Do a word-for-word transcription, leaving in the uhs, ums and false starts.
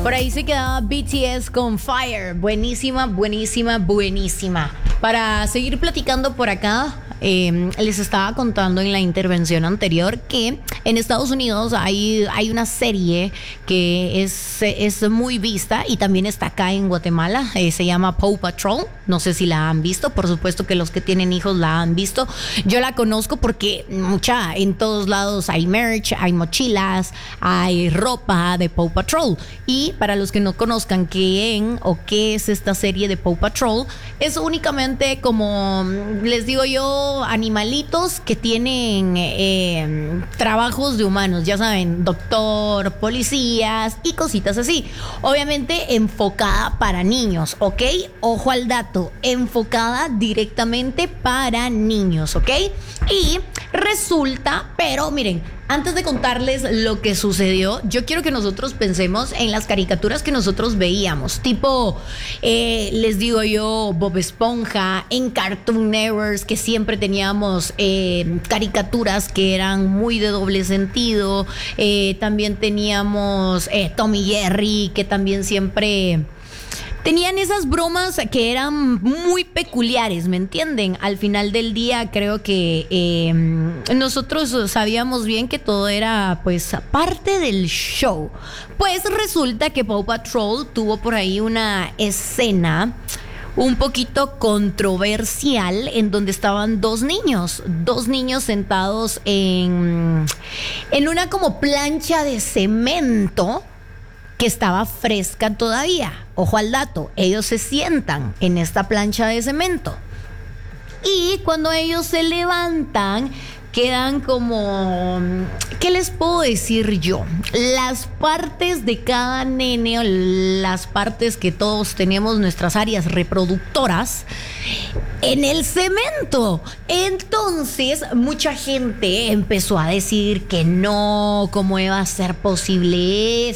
Por ahí se quedaba B T S con Fire. Buenísima, buenísima, buenísima. Para seguir platicando por acá, eh, les estaba contando en la intervención anterior que en Estados Unidos hay, hay una serie que es, es muy vista y también está acá en Guatemala. Eh, se llama Paw Patrol. No sé si la han visto. Por supuesto que los que tienen hijos la han visto. Yo la conozco porque mucha, en todos lados hay merch, hay mochilas, hay ropa de Paw Patrol. Y para los que no conozcan quién o qué es esta serie de Paw Patrol, es únicamente como, les digo yo, animalitos que tienen eh, trabajos de humanos, ya saben, doctor, policías y cositas así. Obviamente enfocada para niños, ¿ok? Ojo al dato, enfocada directamente para niños, ¿ok? Y resulta, pero miren, antes de contarles lo que sucedió, yo quiero que nosotros pensemos en las caricaturas que nosotros veíamos. Tipo, eh, les digo yo, Bob Esponja, en Cartoon Network, que siempre teníamos eh, caricaturas que eran muy de doble sentido. Eh, también teníamos eh, Tom y Jerry, que también siempre tenían esas bromas que eran muy peculiares, ¿me entienden? Al final del día creo que eh, nosotros sabíamos bien que todo era pues parte del show. Pues resulta que Paw Patrol tuvo por ahí una escena un poquito controversial en donde estaban dos niños, dos niños sentados en, en una como plancha de cemento que estaba fresca todavía. Ojo al dato, ellos se sientan en esta plancha de cemento y cuando ellos se levantan quedan como, ¿qué les puedo decir yo? Las partes de cada nene, o las partes que todos tenemos, nuestras áreas reproductoras, en el cemento. Entonces mucha gente empezó a decir que no, cómo iba a ser posible